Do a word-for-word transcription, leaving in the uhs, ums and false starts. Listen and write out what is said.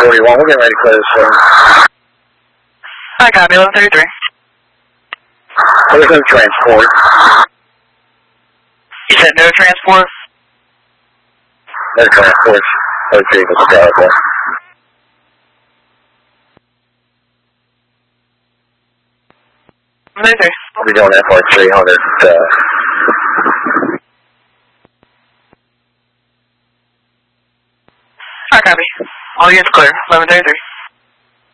forty-one, we're getting ready to clear this room. I got me, eleven thirty-three. There's no transport. You said no transport? No transport. No vehicles available. Laser. I'll be doing F R three hundred. Uh, I copy. All units clear, eleven thirty-three.